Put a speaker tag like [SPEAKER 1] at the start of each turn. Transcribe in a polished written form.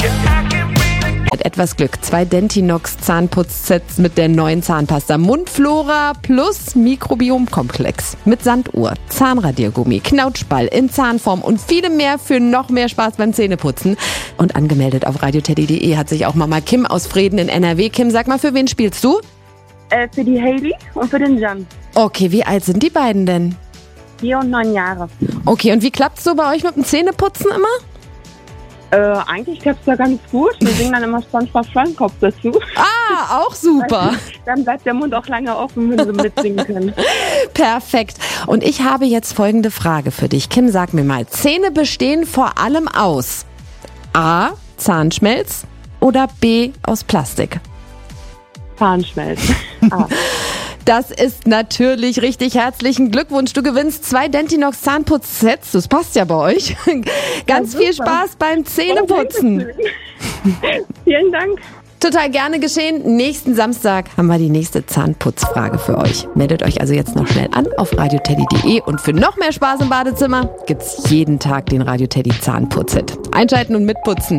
[SPEAKER 1] Mit etwas Glück 2 Dentinox Zahnputzsets mit der neuen Zahnpasta Mundflora plus Mikrobiomkomplex mit Sanduhr, Zahnradiergummi, Knautschball in Zahnform und vielem mehr für noch mehr Spaß beim Zähneputzen. Und angemeldet auf radioteddy.de hat sich auch Mama Kim aus Vreden in NRW. Kim, sag mal, für wen spielst du?
[SPEAKER 2] Für die Hailey und für den Jan.
[SPEAKER 1] Okay, wie alt sind die beiden denn?
[SPEAKER 2] 4 und 9 Jahre.
[SPEAKER 1] Okay, und wie klappt's so bei euch mit dem Zähneputzen immer?
[SPEAKER 2] Eigentlich klappt es ja ganz gut. Wir singen dann immer SpongeBob Schwammkopf dazu.
[SPEAKER 1] Ah, auch super.
[SPEAKER 2] Dann bleibt der Mund auch lange offen, wenn sie mitsingen können.
[SPEAKER 1] Perfekt. Und ich habe jetzt folgende Frage für dich. Kim, sag mir mal, Zähne bestehen vor allem aus A, Zahnschmelz oder B, aus Plastik?
[SPEAKER 2] Zahnschmelz.
[SPEAKER 1] Das ist natürlich richtig. Herzlichen Glückwunsch. Du gewinnst 2 Dentinox Zahnputzsets. Das passt ja bei euch. Ganz viel Spaß beim Zähneputzen.
[SPEAKER 2] Vielen Dank.
[SPEAKER 1] Total gerne geschehen. Nächsten Samstag haben wir die nächste Zahnputzfrage für euch. Meldet euch also jetzt noch schnell an auf radioteddy.de und für noch mehr Spaß im Badezimmer gibt's jeden Tag den Radio Teddy Zahnputz-Hit. Einschalten und mitputzen.